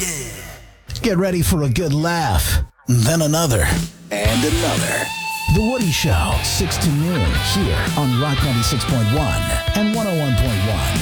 Get ready for a good laugh, then another, and another. The Woody Show, 6 to noon, here on Rock 96.1 and 101.1.